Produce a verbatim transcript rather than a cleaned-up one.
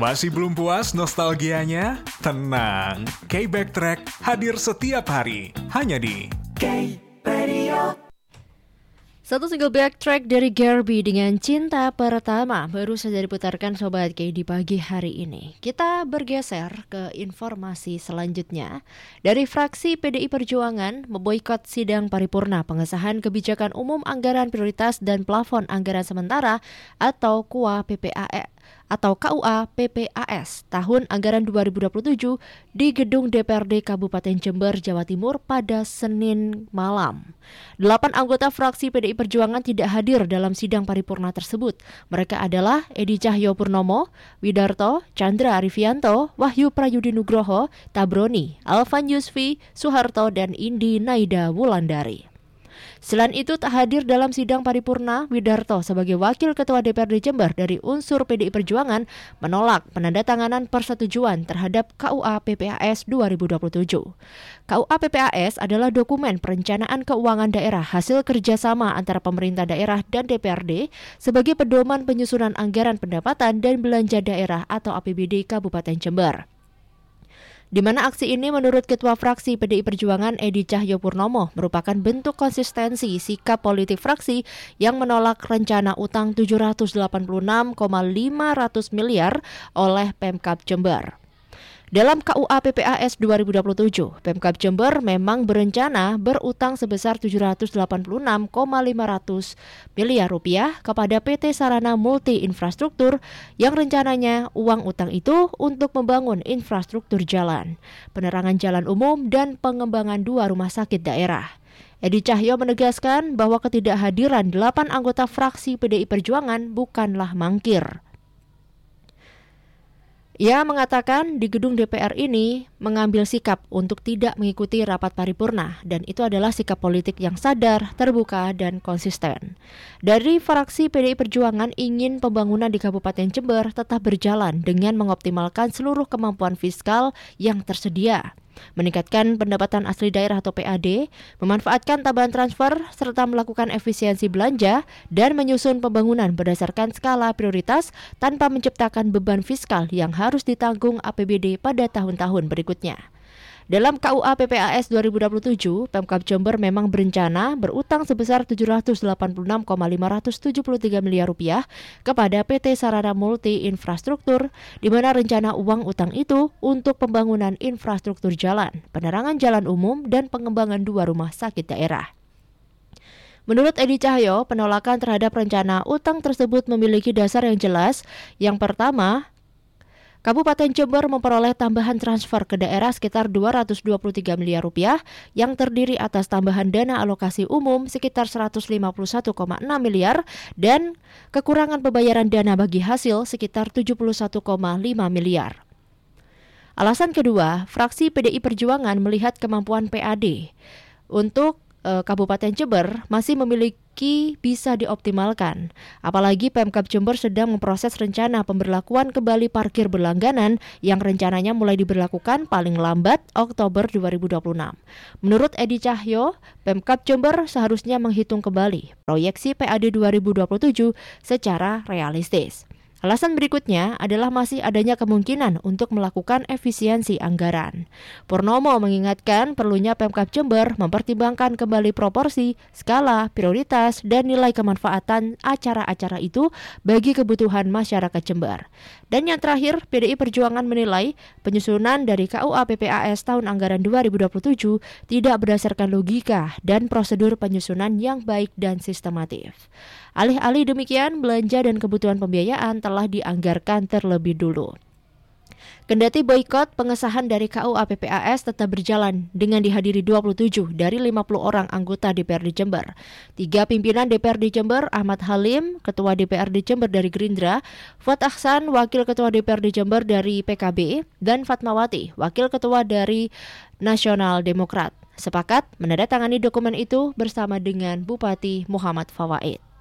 Masih belum puas nostalgianya? Tenang, K-Backtrack hadir setiap hari, hanya di K-Radio. Satu single backtrack dari Garby dengan Cinta Pertama baru saja diputarkan Sobat K di pagi hari ini. Kita bergeser ke informasi selanjutnya. Dari fraksi P D I Perjuangan memboikot sidang paripurna pengesahan kebijakan umum anggaran prioritas dan plafon anggaran sementara atau K U A P P A S atau K U A P P A S tahun anggaran dua ribu dua puluh tujuh di gedung D P R D Kabupaten Jember, Jawa Timur pada Senin malam. Delapan anggota fraksi P D I Perjuangan tidak hadir dalam sidang paripurna tersebut. Mereka adalah Edi Cahyopurnomo, Widarto, Chandra Arifianto, Wahyu Prayudi Nugroho, Tabroni, Alvan Yusfi, Suharto, dan Indi Naida Wulandari. Selain itu tak hadir dalam sidang paripurna, Widarto sebagai Wakil Ketua D P R D Jember dari unsur P D I Perjuangan menolak penandatanganan persetujuan terhadap K U A P P A S dua ribu dua puluh tujuh. K U A P P A S adalah dokumen perencanaan keuangan daerah hasil kerjasama antara pemerintah daerah dan D P R D sebagai pedoman penyusunan anggaran pendapatan dan belanja daerah atau A P B D Kabupaten Jember. Di mana aksi ini menurut Ketua Fraksi P D I Perjuangan Edi Cahyopurnomo merupakan bentuk konsistensi sikap politik fraksi yang menolak rencana utang tujuh ratus delapan puluh enam koma lima ratus miliar oleh Pemkab Jember. Dalam K U A P P A S dua ribu dua puluh tujuh, Pemkab Jember memang berencana berutang sebesar tujuh ratus delapan puluh enam koma lima ratus miliar rupiah kepada P T Sarana Multi Infrastruktur yang rencananya uang utang itu untuk membangun infrastruktur jalan, penerangan jalan umum, dan pengembangan dua rumah sakit daerah. Edi Cahyo menegaskan bahwa ketidakhadiran delapan anggota fraksi P D I Perjuangan bukanlah mangkir. Ia mengatakan di gedung D P R ini mengambil sikap untuk tidak mengikuti rapat paripurna dan itu adalah sikap politik yang sadar, terbuka, dan konsisten. Dari fraksi P D I Perjuangan ingin pembangunan di Kabupaten Jember tetap berjalan dengan mengoptimalkan seluruh kemampuan fiskal yang tersedia, meningkatkan pendapatan asli daerah atau P A D, memanfaatkan tambahan transfer, serta melakukan efisiensi belanja dan menyusun pembangunan berdasarkan skala prioritas tanpa menciptakan beban fiskal yang harus ditanggung A P B D pada tahun-tahun berikutnya. Dalam K U A P P A S dua ribu dua puluh tujuh, Pemkab Jember memang berencana berutang sebesar tujuh ratus delapan puluh enam koma lima ratus tujuh puluh tiga miliar rupiah kepada P T Sarana Multi Infrastruktur, di mana rencana uang utang itu untuk pembangunan infrastruktur jalan, penerangan jalan umum, dan pengembangan dua rumah sakit daerah. Menurut Edi Cahyo, penolakan terhadap rencana utang tersebut memiliki dasar yang jelas. Yang pertama, Kabupaten Jember memperoleh tambahan transfer ke daerah sekitar dua ratus dua puluh tiga miliar rupiah yang terdiri atas tambahan dana alokasi umum sekitar seratus lima puluh satu koma enam miliar dan kekurangan pembayaran dana bagi hasil sekitar tujuh puluh satu koma lima miliar. Alasan kedua, fraksi P D I Perjuangan melihat kemampuan P A D untuk Kabupaten Jember masih memiliki bisa dioptimalkan. Apalagi Pemkab Jember sedang memproses rencana pemberlakuan kembali parkir berlangganan yang rencananya mulai diberlakukan paling lambat Oktober dua ribu dua puluh enam. Menurut Edi Cahyo, Pemkab Jember seharusnya menghitung kembali proyeksi P A D dua ribu dua puluh tujuh secara realistis. Alasan berikutnya adalah masih adanya kemungkinan untuk melakukan efisiensi anggaran. Purnomo mengingatkan perlunya Pemkab Jember mempertimbangkan kembali proporsi, skala, prioritas, dan nilai kemanfaatan acara-acara itu bagi kebutuhan masyarakat Jember. Dan yang terakhir, P D I Perjuangan menilai penyusunan dari K U A P P A S tahun anggaran dua ribu dua puluh tujuh tidak berdasarkan logika dan prosedur penyusunan yang baik dan sistematif. Alih-alih demikian, belanja dan kebutuhan pembiayaan telah dianggarkan terlebih dulu. Kendati boikot, pengesahan dari K U A P P A S tetap berjalan dengan dihadiri dua puluh tujuh dari lima puluh orang anggota D P R D Jember. Tiga pimpinan D P R D Jember, Ahmad Halim, Ketua D P R D Jember dari Gerindra, Fuad Ahsan, Wakil Ketua D P R D Jember dari P K B, dan Fatmawati, Wakil Ketua dari Nasional Demokrat, sepakat menandatangani dokumen itu bersama dengan Bupati Muhammad Fawaid.